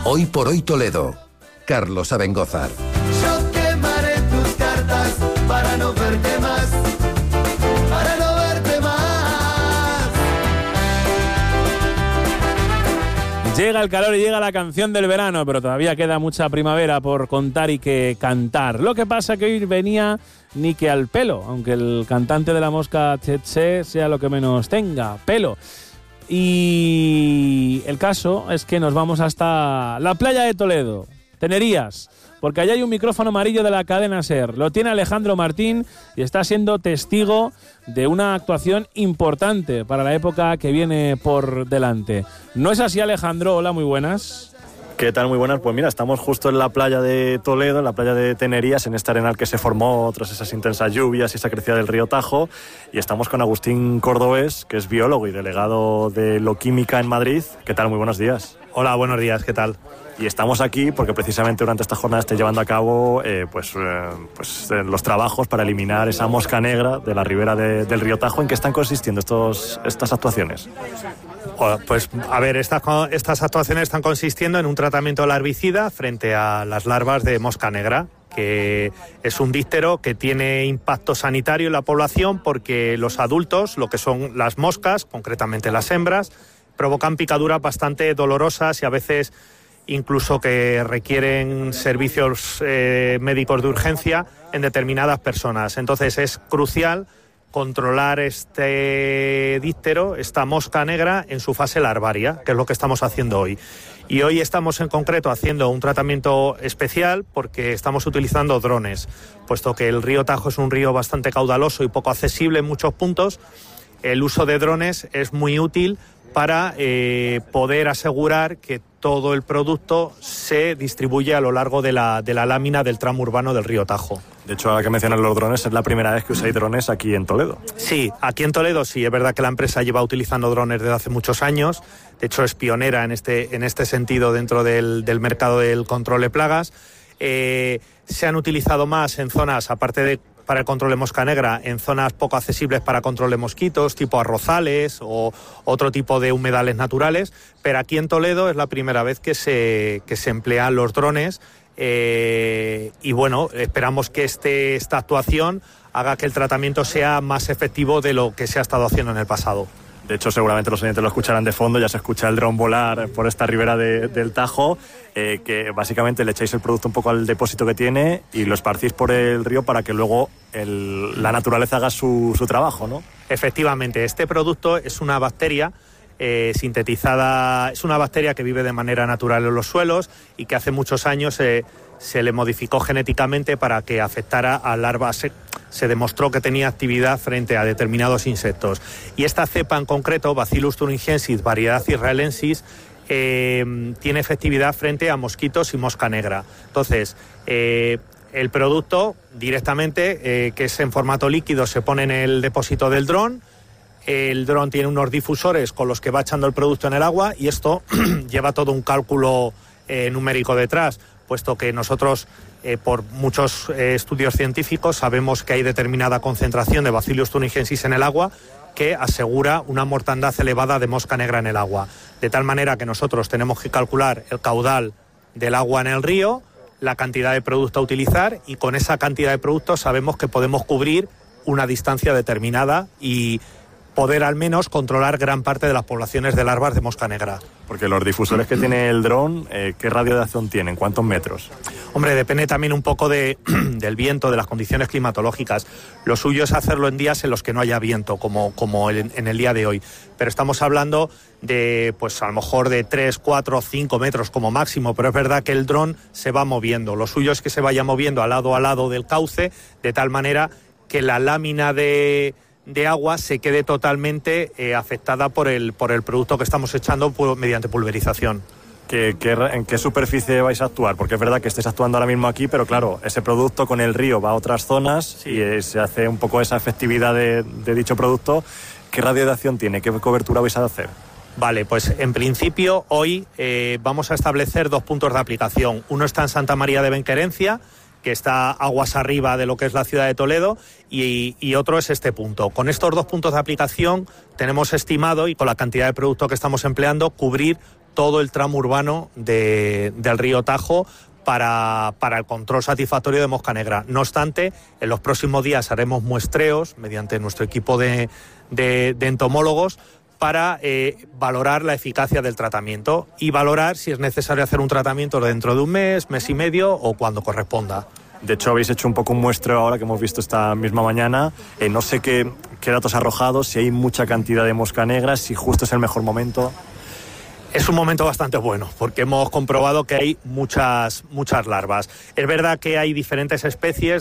Hoy por hoy Toledo. Carlos Abengózar. Yo quemaré tus cartas para no verte más. Para no verte más. Llega el calor y llega la canción del verano, pero todavía queda mucha primavera por contar y que cantar. Lo que pasa que hoy venía ni que al pelo, aunque el cantante de La Mosca Tsetse sea lo que menos tenga, pelo. Y el caso es que nos vamos hasta la playa de Toledo, Tenerías, porque allá hay un micrófono amarillo de la cadena SER. Lo tiene Alejandro Martín y está siendo testigo de una actuación importante para la época que viene por delante. ¿No es así, Alejandro? Hola, muy buenas. ¿Qué tal? Muy buenas. Pues mira, estamos justo en la playa de Toledo, en la playa de Tenerías, en este arenal que se formó tras esas intensas lluvias y esa crecida del río Tajo, y estamos con Agustín Cordobés, que es biólogo y delegado de Loquímica en Madrid. ¿Qué tal? Muy buenos días. Hola, buenos días, ¿qué tal? Y estamos aquí porque precisamente durante esta jornada estáis llevando a cabo los trabajos para eliminar esa mosca negra de la ribera del río Tajo. ¿En qué están consistiendo estas actuaciones? Pues a ver, estas actuaciones están consistiendo en un tratamiento larvicida frente a las larvas de mosca negra, que es un díptero que tiene impacto sanitario en la población porque los adultos, lo que son las moscas, concretamente las hembras, provocan picaduras bastante dolorosas y a veces incluso que requieren servicios médicos de urgencia en determinadas personas. Entonces es crucial controlar este díptero, esta mosca negra, en su fase larvaria, que es lo que estamos haciendo hoy. Y hoy estamos en concreto haciendo un tratamiento especial porque estamos utilizando drones, puesto que el río Tajo es un río bastante caudaloso y poco accesible en muchos puntos. El uso de drones es muy útil para poder asegurar que todo el producto se distribuye a lo largo de la lámina del tramo urbano del río Tajo. De hecho, ahora que mencionas los drones, es la primera vez que usáis drones aquí en Toledo. Sí, aquí en Toledo sí, es verdad que la empresa lleva utilizando drones desde hace muchos años. De hecho, es pionera en este sentido dentro del mercado del control de plagas. Se han utilizado más en zonas, aparte de para el control de mosca negra, en zonas poco accesibles para control de mosquitos, tipo arrozales o otro tipo de humedales naturales, pero aquí en Toledo es la primera vez que se emplean los drones y bueno, esperamos que esta actuación haga que el tratamiento sea más efectivo de lo que se ha estado haciendo en el pasado. De hecho, seguramente los oyentes lo escucharán de fondo, ya se escucha el dron volar por esta ribera del Tajo, que básicamente le echáis el producto un poco al depósito que tiene y lo esparcís por el río para que luego la naturaleza haga su trabajo, ¿no? Efectivamente, este producto es una bacteria sintetizada, es una bacteria que vive de manera natural en los suelos y que hace muchos años se le modificó genéticamente para que afectara a larvas. Se demostró que tenía actividad frente a determinados insectos. Y esta cepa en concreto, Bacillus thuringiensis, variedad israelensis, tiene efectividad frente a mosquitos y mosca negra. Entonces, el producto directamente, que es en formato líquido, se pone en el depósito del dron. El dron tiene unos difusores con los que va echando el producto en el agua y esto lleva todo un cálculo numérico detrás, puesto que nosotros, por muchos estudios científicos, sabemos que hay determinada concentración de Bacillus thuringiensis en el agua que asegura una mortandad elevada de mosca negra en el agua. De tal manera que nosotros tenemos que calcular el caudal del agua en el río, la cantidad de producto a utilizar y con esa cantidad de producto sabemos que podemos cubrir una distancia determinada y poder al menos controlar gran parte de las poblaciones de larvas de mosca negra. Porque los difusores que tiene el dron, ¿qué radio de acción tienen? ¿Cuántos metros? Hombre, depende también un poco del viento, de las condiciones climatológicas. Lo suyo es hacerlo en días en los que no haya viento, como en el día de hoy. Pero estamos hablando de, pues a lo mejor de 3, 4, 5 metros como máximo, pero es verdad que el dron se va moviendo. Lo suyo es que se vaya moviendo al lado del cauce, de tal manera que la lámina de agua se quede totalmente afectada por el producto que estamos echando mediante pulverización. ¿En qué superficie vais a actuar? Porque es verdad que estáis actuando ahora mismo aquí, pero claro, ese producto con el río va a otras zonas, sí, y se hace un poco esa efectividad de dicho producto. ¿Qué radio de acción tiene? ¿Qué cobertura vais a hacer? Vale, pues en principio hoy vamos a establecer 2 puntos de aplicación. Uno está en Santa María de Benquerencia, que está aguas arriba de lo que es la ciudad de Toledo, y otro es este punto. Con estos 2 puntos de aplicación tenemos estimado, y con la cantidad de producto que estamos empleando, cubrir todo el tramo urbano del río Tajo para el control satisfactorio de mosca negra. No obstante, en los próximos días haremos muestreos mediante nuestro equipo de entomólogos para valorar la eficacia del tratamiento y valorar si es necesario hacer un tratamiento dentro de un mes, mes y medio o cuando corresponda. De hecho, habéis hecho un poco un muestreo ahora que hemos visto esta misma mañana. No sé qué datos ha arrojado, si hay mucha cantidad de mosca negra, si justo es el mejor momento. Es un momento bastante bueno, porque hemos comprobado que hay muchas larvas. Es verdad que hay diferentes especies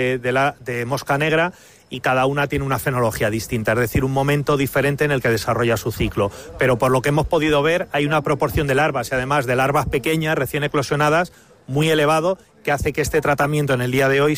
de mosca negra y cada una tiene una fenología distinta, es decir, un momento diferente en el que desarrolla su ciclo. Pero por lo que hemos podido ver, hay una proporción de larvas y además de larvas pequeñas, recién eclosionadas, muy elevado, que hace que este tratamiento en el día de hoy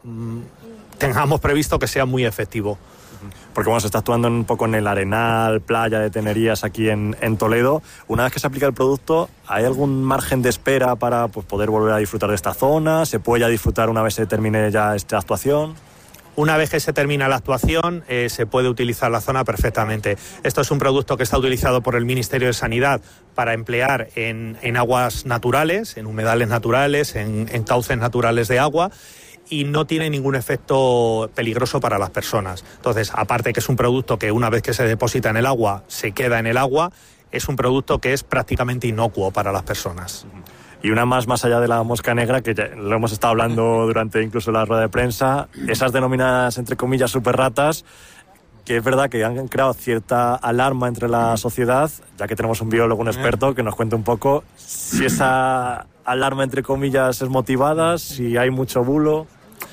tengamos previsto que sea muy efectivo. Porque bueno, se está actuando un poco en el Arenal, playa de Tenerías aquí en Toledo. Una vez que se aplica el producto, ¿hay algún margen de espera para poder volver a disfrutar de esta zona? ¿Se puede ya disfrutar una vez se termine ya esta actuación? Una vez que se termina la actuación, se puede utilizar la zona perfectamente. Esto es un producto que está utilizado por el Ministerio de Sanidad para emplear en aguas naturales, en humedales naturales, en cauces naturales de agua, y no tiene ningún efecto peligroso para las personas. Entonces, aparte que es un producto que una vez que se deposita en el agua, se queda en el agua, es un producto que es prácticamente inocuo para las personas. Y una más allá de la mosca negra, que ya lo hemos estado hablando durante incluso la rueda de prensa, esas denominadas, entre comillas, superratas, que es verdad que han creado cierta alarma entre la sociedad, ya que tenemos un biólogo, un experto, que nos cuente un poco si esa alarma, entre comillas, es motivada, si hay mucho bulo.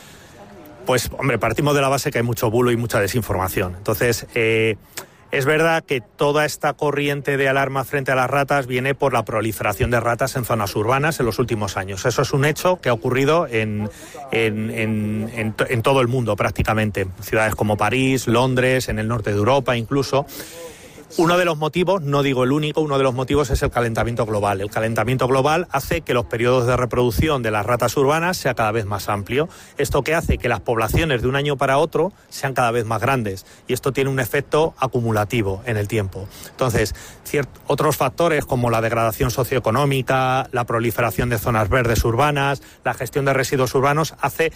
Pues, hombre, partimos de la base que hay mucho bulo y mucha desinformación. Entonces, es verdad que toda esta corriente de alarma frente a las ratas viene por la proliferación de ratas en zonas urbanas en los últimos años. Eso es un hecho que ha ocurrido en todo el mundo prácticamente. Ciudades como París, Londres, en el norte de Europa incluso. Uno de los motivos, no digo el único, uno de los motivos es el calentamiento global. El calentamiento global hace que los periodos de reproducción de las ratas urbanas sea cada vez más amplio. Esto que hace que las poblaciones de un año para otro sean cada vez más grandes y esto tiene un efecto acumulativo en el tiempo. Entonces, otros factores como la degradación socioeconómica, la proliferación de zonas verdes urbanas, la gestión de residuos urbanos hace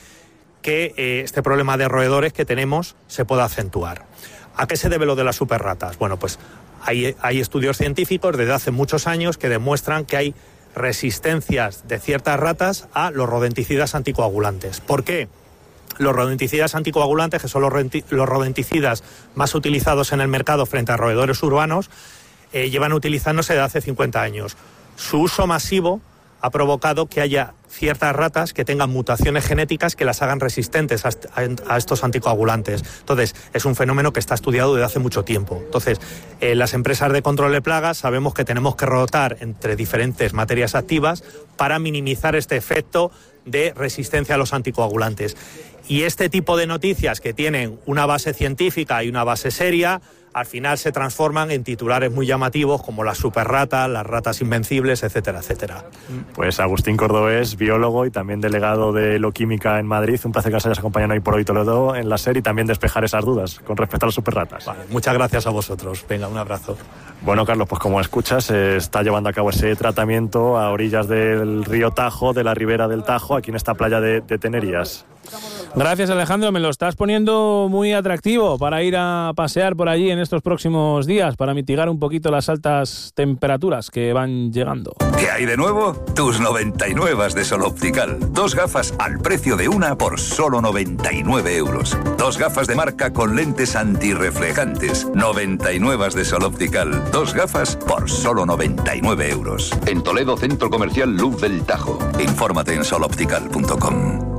que este problema de roedores que tenemos se pueda acentuar. ¿A qué se debe lo de las superratas? Bueno, pues hay estudios científicos desde hace muchos años que demuestran que hay resistencias de ciertas ratas a los rodenticidas anticoagulantes. ¿Por qué? Los rodenticidas anticoagulantes, que son los rodenticidas más utilizados en el mercado frente a roedores urbanos, llevan utilizándose desde hace 50 años. Su uso masivo ha provocado que haya ciertas ratas que tengan mutaciones genéticas que las hagan resistentes a estos anticoagulantes. Entonces, es un fenómeno que está estudiado desde hace mucho tiempo. Entonces, las empresas de control de plagas sabemos que tenemos que rotar entre diferentes materias activas para minimizar este efecto de resistencia a los anticoagulantes. Y este tipo de noticias que tienen una base científica y una base seria, al final se transforman en titulares muy llamativos como las superratas, las ratas invencibles, etcétera, etcétera. Pues Agustín Cordovés, biólogo y también delegado de Loquímica en Madrid. Un placer que nos hayas acompañado hoy por hoy Toledo en la SER y también despejar esas dudas con respecto a las superratas. Vale, muchas gracias a vosotros. Venga, un abrazo. Bueno, Carlos, pues como escuchas, se está llevando a cabo ese tratamiento a orillas del río Tajo, de la ribera del Tajo, aquí en esta playa de Tenerías. Gracias, Alejandro, me lo estás poniendo muy atractivo para ir a pasear por allí en estos próximos días, para mitigar un poquito las altas temperaturas que van llegando. ¿Qué hay de nuevo? Tus 99 de Sol Optical. 2 gafas al precio de una por solo 99 euros. 2 gafas de marca con lentes antirreflejantes. 99 de Sol Optical. 2 gafas por solo 99 euros. En Toledo, Centro Comercial Luz del Tajo. Infórmate en soloptical.com.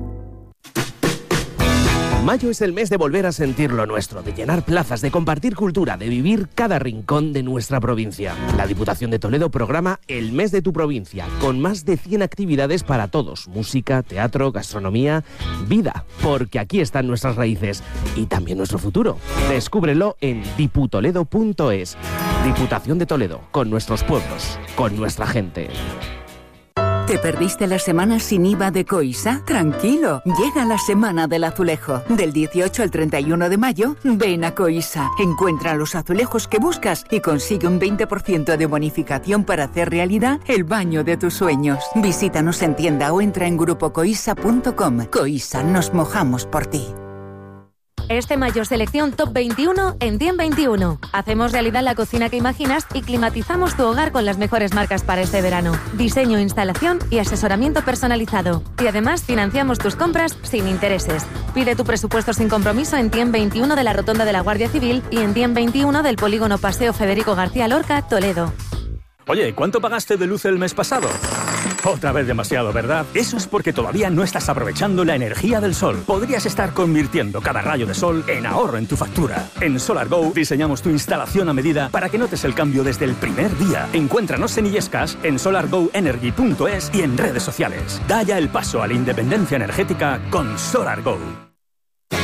Mayo es el mes de volver a sentir lo nuestro, de llenar plazas, de compartir cultura, de vivir cada rincón de nuestra provincia. La Diputación de Toledo programa El Mes de tu Provincia, con más de 100 actividades para todos. Música, teatro, gastronomía, vida, porque aquí están nuestras raíces y también nuestro futuro. Descúbrelo en diputoledo.es. Diputación de Toledo, con nuestros pueblos, con nuestra gente. ¿Te perdiste la semana sin IVA de Coisa? Tranquilo, llega la semana del azulejo. Del 18 al 31 de mayo, ven a Coisa. Encuentra los azulejos que buscas y consigue un 20% de bonificación para hacer realidad el baño de tus sueños. Visítanos en tienda o entra en grupocoisa.com. Coisa, nos mojamos por ti. Este mayo selección Top 21 en 1021. Hacemos realidad la cocina que imaginas y climatizamos tu hogar con las mejores marcas para este verano. Diseño, instalación y asesoramiento personalizado. Y además financiamos tus compras sin intereses. Pide tu presupuesto sin compromiso en 1021 de la Rotonda de la Guardia Civil y en 1021 del Polígono Paseo Federico García Lorca, Toledo. Oye, ¿cuánto pagaste de luz el mes pasado? Otra vez demasiado, ¿verdad? Eso es porque todavía no estás aprovechando la energía del sol. Podrías estar convirtiendo cada rayo de sol en ahorro en tu factura. En SolarGo diseñamos tu instalación a medida para que notes el cambio desde el primer día. Encuéntranos en Illescas, en solargoenergy.es y en redes sociales. Da ya el paso a la independencia energética con SolarGo.